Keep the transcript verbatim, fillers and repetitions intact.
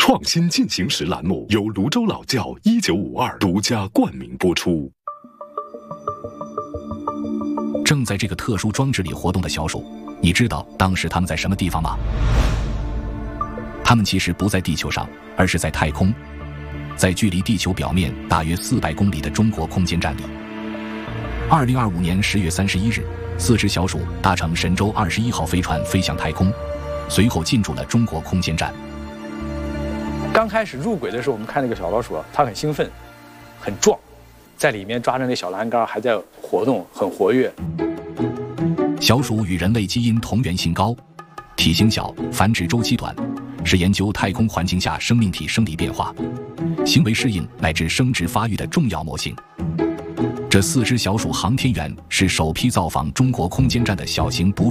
创新进行时栏目由泸州老窖一九五二独家冠名播出。 正在这个特殊装置里活动的小鼠，你知道当时他们在什么地方吗？他们其实不在地球上，而是在太空，在距离地球表面大约四百公里的中国空间站里。二零二五年十月三十一日，四只小鼠搭乘神舟二十一号飞船飞向太空，随后进入了中国空间站。 刚开始入轨的时候，我们看那个小老鼠，它很兴奋，很壮，在里面抓着那小栏杆还在活动，很活跃。 小鼠与人类基因同源性高，体型小，繁殖周期短，是研究太空环境下生命体生理变化、行为适应乃至生殖发育的重要模型。这四只小鼠航天员是首批造访中国空间站的小型哺乳